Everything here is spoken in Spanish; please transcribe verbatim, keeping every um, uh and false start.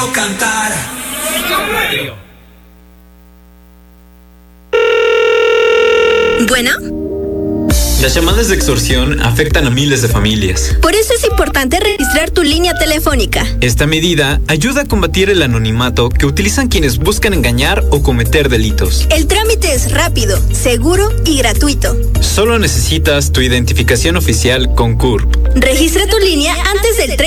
Cantar. Bueno. Las llamadas de extorsión afectan a miles de familias. Por eso es importante registrar tu línea telefónica. Esta medida ayuda a combatir el anonimato que utilizan quienes buscan engañar o cometer delitos. El trámite es rápido, seguro y gratuito. Solo necesitas tu identificación oficial con C U R P. Registra tu línea antes del